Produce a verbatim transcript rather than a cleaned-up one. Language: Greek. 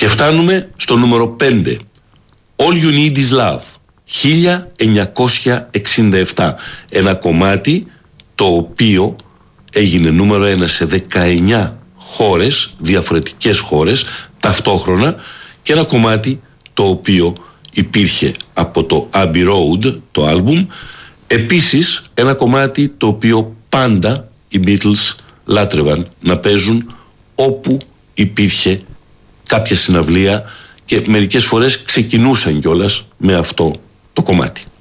Και φτάνουμε στο νούμερο πέντε. All You Need Is Love, χίλια εννιακόσια εξήντα επτά. Ένα κομμάτι το οποίο έγινε νούμερο ένα σε δεκαεννιά χώρες, διαφορετικές χώρες, ταυτόχρονα, και ένα κομμάτι το οποίο υπήρχε από το Abbey Road, το άλμπουμ. Επίσης ένα κομμάτι το οποίο πάντα οι Beatles λάτρευαν να παίζουν όπου υπήρχε κάποια συναυλία, και μερικές φορές ξεκινούσαν κιόλας με αυτό το κομμάτι.